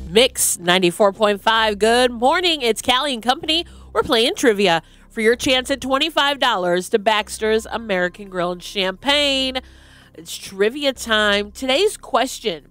Mix 94.5. Good morning. It's Callie and Company. We're playing trivia for your chance at $25 to Baxter's American Grill and Champagne. It's trivia time. Today's question,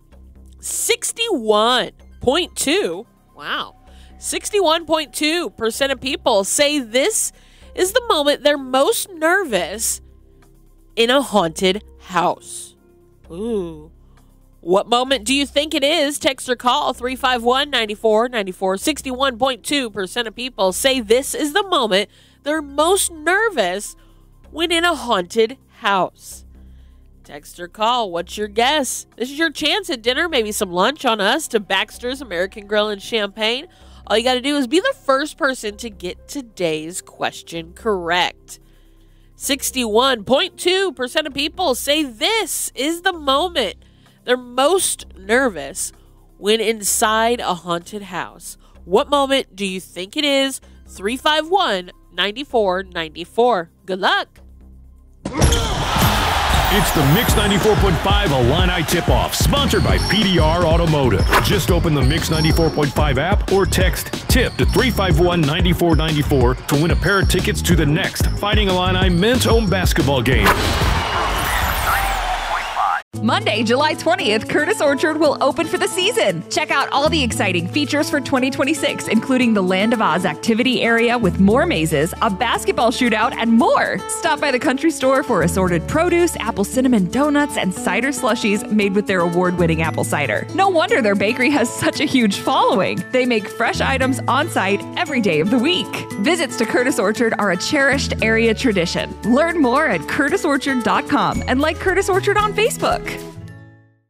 61.2. Wow. 61.2% of people say this is the moment they're most nervous in a haunted house. Ooh. What moment do you think it is? Text or call 351-9494. 61.2% of people say this is the moment they're most nervous when in a haunted house. Text or call. What's your guess? This is your chance at dinner, maybe some lunch on us, to Baxter's American Grill and Champagne. All you got to do is be the first person to get today's question correct. 61.2% of people say this is the moment they're most nervous when inside a haunted house. What moment do you think it is? 351-9494. Good luck. It's the Mix 94.5 Illini Tip-Off, sponsored by PDR Automotive. Just open the Mix 94.5 app or text TIP to 351-9494 to win a pair of tickets to the next Fighting Illini men's home basketball game. Monday, July 20th, Curtis Orchard will open for the season. Check out all the exciting features for 2026, including the Land of Oz activity area with more mazes, a basketball shootout, and more. Stop by the country store for assorted produce, apple cinnamon donuts, and cider slushies made with their award-winning apple cider. No wonder their bakery has such a huge following. They make fresh items on site every day of the week. Visits to Curtis Orchard are a cherished area tradition. Learn more at curtisorchard.com and like Curtis Orchard on Facebook.